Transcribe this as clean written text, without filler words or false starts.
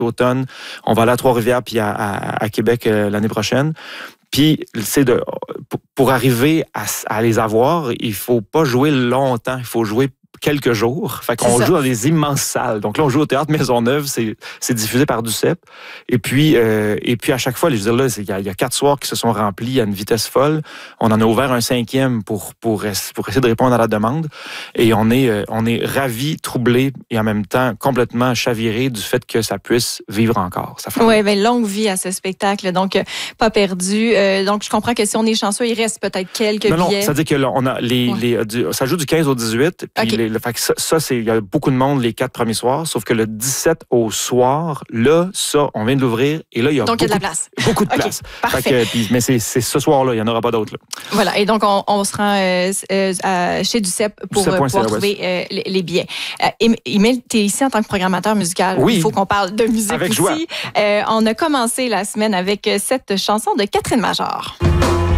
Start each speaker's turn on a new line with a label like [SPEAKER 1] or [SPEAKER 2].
[SPEAKER 1] l'automne. On va aller à Trois-Rivières puis à Québec l'année prochaine. Puis, pour arriver à les avoir, il faut pas jouer longtemps. Il faut jouer quelques jours. Fait qu'on joue dans des immenses salles. Donc là, on joue au Théâtre Maisonneuve. C'est diffusé par Duceppe. Et puis à chaque fois, je veux dire, là, il y a 4 soirs qui se sont remplis à une vitesse folle. On en a ouvert un 5e pour essayer de répondre à la demande. Et on est ravis, troublés et en même temps complètement chavirés du fait que ça puisse vivre encore.
[SPEAKER 2] Oui, bien, longue vie à ce spectacle. Donc, pas perdu. Donc, je comprends que si on est chanceux, il reste peut-être quelques billets.
[SPEAKER 1] Non, c'est-à-dire que là, on a ça joue du 15 au 18. Puis fait que ça, il y a beaucoup de monde les 4 premiers soirs, sauf que le 17 au soir, là, ça, on vient de l'ouvrir et là, il y a
[SPEAKER 2] donc, il y a de la place.
[SPEAKER 1] Beaucoup de place.
[SPEAKER 2] Parfait.
[SPEAKER 1] Mais c'est ce soir-là, il n'y en aura pas d'autres.
[SPEAKER 2] Voilà, et donc on se rend chez Duceppe pour pouvoir trouver les billets. Émile, tu es ici en tant que programmateur musical.
[SPEAKER 1] Oui.
[SPEAKER 2] Il faut qu'on parle de musique
[SPEAKER 1] avec
[SPEAKER 2] aussi.
[SPEAKER 1] Joie.
[SPEAKER 2] On a commencé la semaine avec cette chanson de Catherine Major.